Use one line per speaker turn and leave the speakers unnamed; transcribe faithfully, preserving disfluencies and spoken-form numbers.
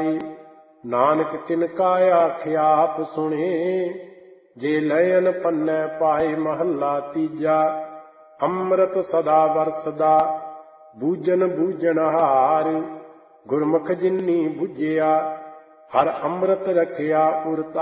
ਪਾਏ। ਨਾਨਕ ਤਿਨ ਕਾ ਆਖਿਆ ਆਪ ਸੁਣੇ, ਜੇ ਲयन ਪੰਨੈ ਪਾਏ। ਮਹੱਲਾ ਤੀਜਾ। ਅੰਮ੍ਰਿਤ ਸਦਾ ਵਰਸਦਾ ਬੂਝਨ ਬੂਝਣਹਾਰ, ਗੁਰਮੁਖ ਜਿਨੀ ਬੁਝਿਆ ਹਰ ਅੰਮ੍ਰਿਤ ਰਖਿਆ ਉਰ